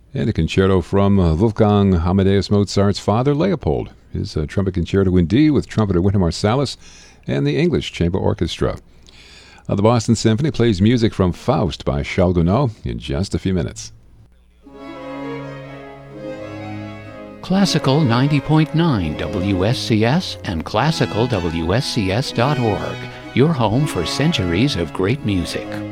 And a concerto from Wolfgang Amadeus Mozart's father, Leopold. His trumpet concerto in D with trumpeter Wynton Marsalis and the English Chamber Orchestra. The Boston Symphony plays music from Faust by Charles Gounod in just a few minutes. Classical 90.9 WSCS and classicalwscs.org, your home for centuries of great music.